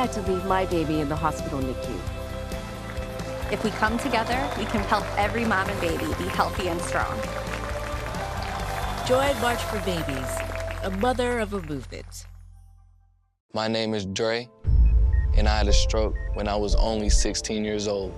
had to leave my baby in the hospital NICU. If we come together, we can help every mom and baby be healthy and strong. Join March for Babies, a mother of a movement. My name is Dre, and I had a stroke when I was only 16 years old.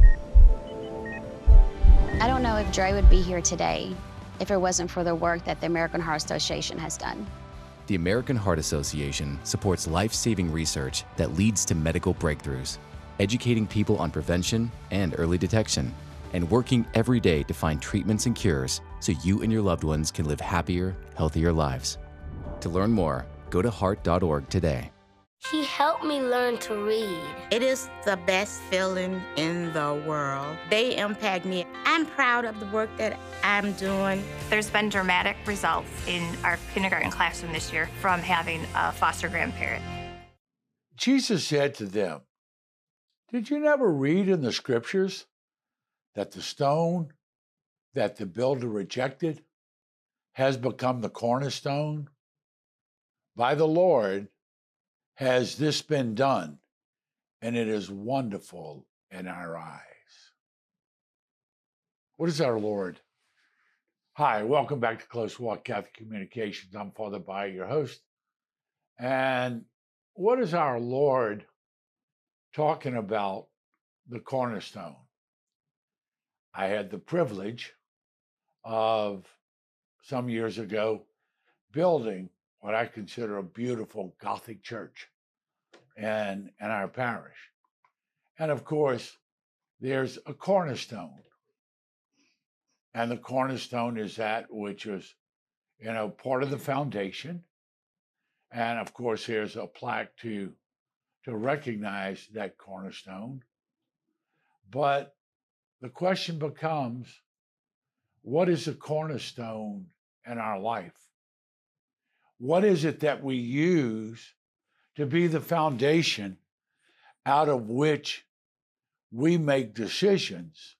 I don't know if Dre would be here today if it wasn't for the work that the American Heart Association has done. The American Heart Association supports life-saving research that leads to medical breakthroughs, educating people on prevention and early detection, and working every day to find treatments and cures so you and your loved ones can live happier, healthier lives. To learn more, go to heart.org today. He helped me learn to read. It is the best feeling in the world. They impact me. I'm proud of the work that I'm doing. There's been dramatic results in our kindergarten classroom this year from having a foster grandparent. Jesus said to them, "Did you never read in the scriptures that the stone that the builder rejected has become the cornerstone? By the Lord has this been done, and it is wonderful in our eyes." What is our Lord? Hi, welcome back to Close Walk Catholic Communications. I'm Father Bayer, your host. And what is our Lord talking about the cornerstone? I had the privilege of some years ago building what I consider a beautiful Gothic church in our parish. And of course, there's a cornerstone. And the cornerstone is that which is, part of the foundation. And of course, there's a plaque to recognize that cornerstone. But the question becomes, what is a cornerstone in our life? What is it that we use to be the foundation out of which we make decisions